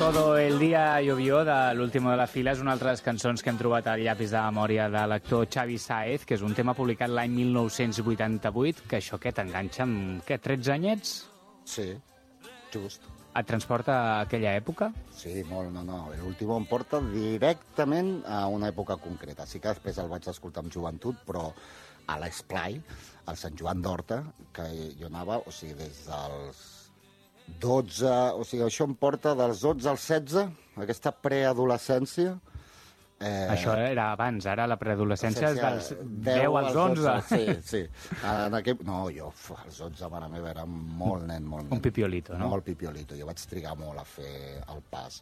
Todo el día llovió, de l'último de la fila, és una altra de les cançons que hem trobat al llapis de memòria de l'actor Xavi Sáez, que és un tema publicat l'any 1988, que això què t'enganxa amb, què, 13 anyets? Sí, just. Et transporta a aquella època? Sí, molt, no. L'últim em porta directament a una època concreta. Sí que després el vaig escoltar amb joventut, però a l'Esplai, al Sant Joan d'Horta, que jo anava, o sigui, des dels 12, o sigui, això em porta dels 12 als 16, aquesta preadolescència. Això era abans, ara la preadolescència és dels 10 als 11. Sí. No, jo, als 11, mare meva, era molt nen. Un pipiolito, no? Molt pipiolito. Jo vaig trigar molt a fer el pas.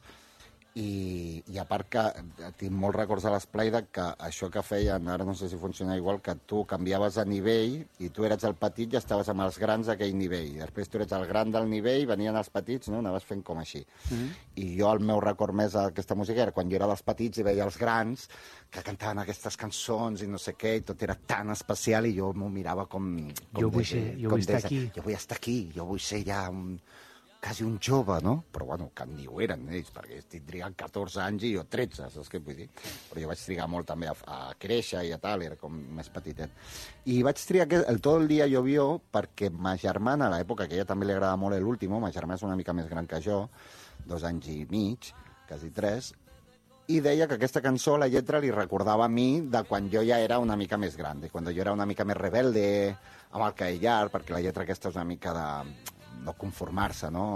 I a part que tinc molts records a l'Esplai que això que feien, ara no sé si funciona igual, que tu canviaves a nivell i tu eres el petit i estaves amb els grans d'aquell nivell. Després tu eres el gran del nivell, venien els petits, no? Anaves fent com així. I jo el meu record més d'aquesta música era quan jo era dels petits i veia els grans que cantaven aquestes cançons i no sé què, i tot era tan especial i jo m'ho mirava com... Jo vull estar aquí. Jo vull estar aquí, jo vull ser ja quasi un jove, no? Però, bueno, que ni ho eren ells, perquè tindrien 14 anys i jo 13, saps què vull dir? Però jo vaig trigar molt també a créixer i a tal, era com més petitet. I vaig triar el Todo el día llovió perquè ma germana, a l'època que a ella també li agradava molt l'último, ma germana és una mica més gran que jo, 2 anys i mig, quasi 3, i deia que aquesta cançó, la lletra, li recordava a mi de quan jo ja era una mica més gran, de quan jo era una mica més rebelde, amb el caellar, perquè la lletra aquesta és una mica de no conformar-se, no?,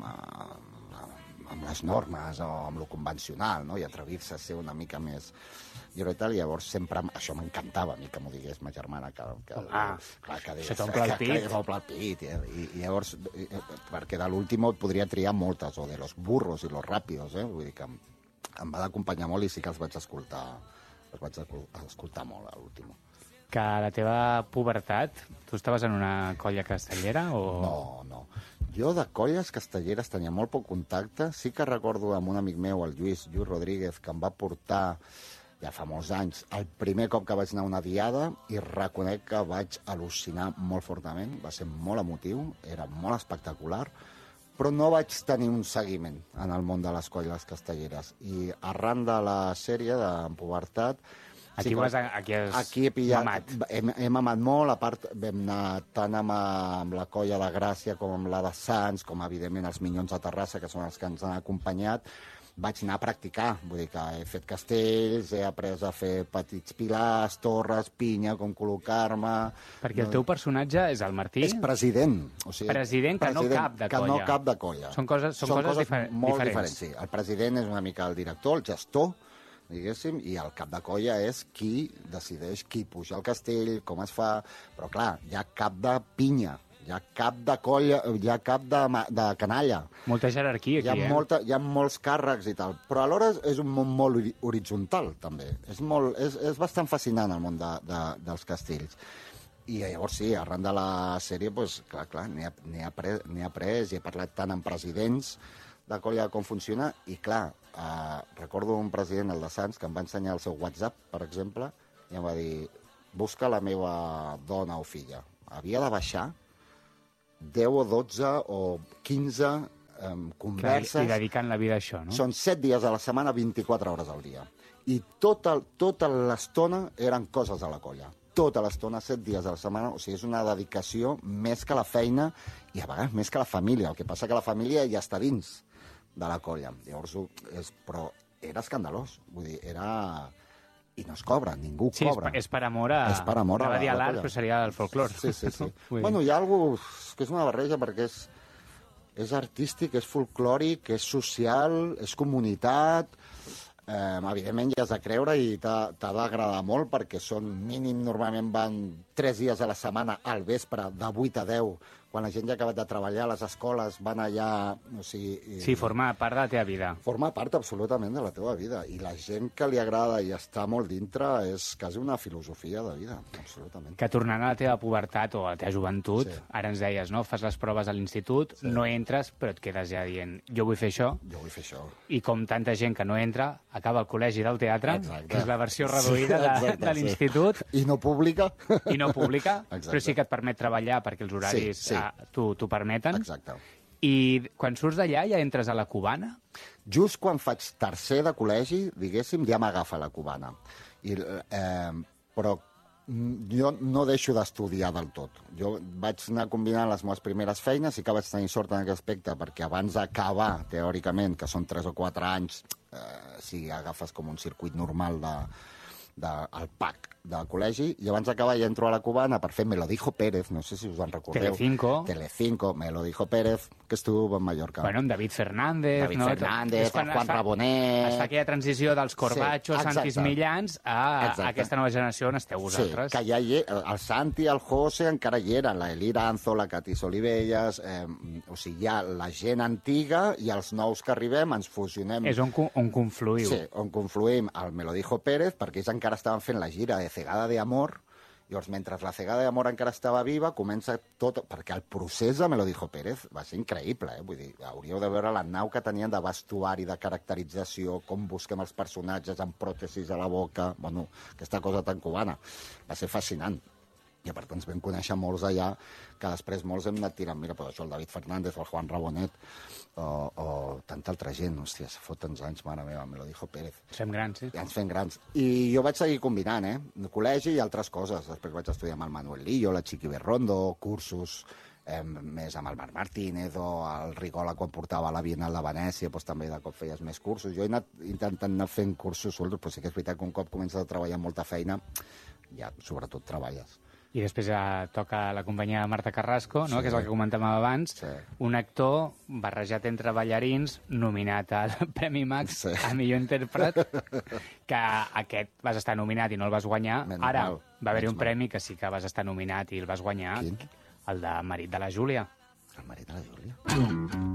amb les normes o amb lo convencional, no?, i atrevir-se a ser una mica més lliure i tal, i llavors sempre això m'encantava a mi que m'ho digués ma germana, que això t'omple el pit. M'omple el pit, i llavors, perquè de l'últim podria triar moltes, o de los burros i los rápidos, vull dir que em va d'acompanyar molt i sí que els vaig escoltar molt a l'últim. Que a la teva pubertat, tu estaves en una colla castellera o...? No. Jo de colles castelleres tenia molt poc contacte. Sí que recordo amb un amic meu, el Lluís Rodríguez, que em va portar, ja fa molts anys, el primer cop que vaig anar a una diada, i reconec que vaig al·lucinar molt fortament. Va ser molt emotiu, era molt espectacular, però no vaig tenir un seguiment en el món de les colles castelleres. I arran de la sèrie de pubertat, Aquí he pillat, mamat. Hem amat molt, a part vam anar tant amb la colla de Gràcia com amb la de Sants, com evidentment els Minyons de Terrassa, que són els que ens han acompanyat. Vaig anar a practicar, vull dir que he fet castells, he après a fer petits pilars, torres, pinya, com col·locar-me... Perquè el teu personatge és el Martí? És president. O sigui, president que no cap de colla. Que no cap de colla. Són coses molt diferents. Sí. El president és una mica el director, el gestor, diguéssim, i el cap de colla és qui decideix qui puja al castell, com es fa, però clar, hi ha cap de pinya, hi ha cap de colla, hi ha cap de canalla. Molta jerarquia aquí, Hi ha molts càrrecs i tal, però alhora és un món molt horitzontal, també. És bastant fascinant el món dels castells. I llavors sí, arran de la sèrie, doncs, clar, n'he après i he parlat tant amb presidents de colla com funciona, i clar, recordo un president, el de Sants, que em va ensenyar el seu WhatsApp, per exemple, i em va dir, busca la meva dona o filla. Havia de baixar 10 o 12 o 15 converses... I dedicant la vida a això, no? Són 7 dies a la setmana, 24 hores al dia. I tota l'estona eren coses a la colla. Tota l'estona, 7 dies a la setmana, o sigui, és una dedicació més que la feina i a vegades més que la família. El que passa que la família ja està dins de la colla. Llavors, però era escandalós. Vull dir, era... I no es cobra, ningú cobra. És per amor a... És per amor a la colla. L'art, però seria el folclore. Sí. Bueno, hi ha alguna cosa que és una barreja perquè és artístic, és folclòric, és social, és comunitat... evidentment ja has de creure i t'ha d'agradar molt perquè són mínim, normalment van 3 dies a la setmana al vespre, de 8 a 10, quan la gent ja ha acabat de treballar, les escoles van allà... O sigui, sí, formar part de la teva vida. Formar part absolutament de la teva vida. I la gent que li agrada i està molt dintre és quasi una filosofia de vida, absolutament. Que tornant a la teva pubertat o a la teva joventut, ara ens deies, no? Fas les proves a l'institut, no entres, però et quedes ja dient, jo vull fer això. Jo vull fer això. I com tanta gent que no entra, acaba al col·legi del teatre, que és la versió reduïda de l'institut. I no pública. Però sí que et permet treballar perquè els horaris t'ho permeten. Exacte. I quan surts d'allà ja entres a la Cubana? Just quan faig tercer de col·legi, diguéssim, ja m'agafa la Cubana. Però jo no deixo d'estudiar del tot. Jo vaig anar combinant les meves primeres feines, sí que vaig tenir sort en aquest aspecte, perquè abans d'acabar, teòricament, que són 3 o 4 anys, si agafes com un circuit normal del PAC de col·legi, i abans d'acabar ja entro a la Cubana per fer Me lo dijo Pérez, no sé si us en recordeu. Telecinco, Me lo dijo Pérez, que estuvo en Mallorca. Bueno, amb David Fernández, David Fernández, Juan Rabonet... Es fa aquella transició dels Corbacho, Santis Millans, a aquesta nova generació on esteu vosaltres. Sí, que ja el Santi, el José encara hi eren, la Eli Danzo, la Cati Olivelles, o sigui, ja la gent antiga i els nous que arribem ens fusionem. És on confluïu. Sí, on confluïm al Me lo dijo Pérez, perquè ells encara estaven fent la gira de Cegada de Amor. Llavors, mentre la Cegada de Amor encara estava viva, comença tot... Perquè el procés de Me lo dijo Pérez va ser increïble, Vull dir, hauríeu de veure la nau que tenien de vestuari, de caracterització, com busquem els personatges amb pròtesis a la boca... Bueno, aquesta cosa tan cubana. Va ser fascinant. I a part ens vam conèixer molts allà, que després molts hem anat tirant, mira, però això, el David Fernández, el Juan Rabonet, o tanta altra gent, hòstia, se fot tants anys, mare meva, Me lo dijo Pérez. Ens fem grans, sí. Ja ens fem grans. I jo vaig seguir combinant, col·legi i altres coses. Després vaig estudiar amb el Manuel Lillo, la Chiqui Berrondo, cursos més amb el Marc Martínez o el Rigola quan portava la Bienal de Venècia, doncs també de cop feies més cursos. Jo he anat intentant anar fent cursos solts, però sí que és veritat que un cop comences a treballar amb molta feina, ja sobretot treballes. I després toca la companyia de Marta Carrasco, no? Que és el que comentàvem abans, un actor barrejat entre ballarins, nominat al Premi Max a millor intèrpret, que aquest vas estar nominat i no el vas guanyar. Ara va haver-hi un premi que sí que vas estar nominat i el vas guanyar. Quin? El de Marit de la Júlia. El marit de la Júlia?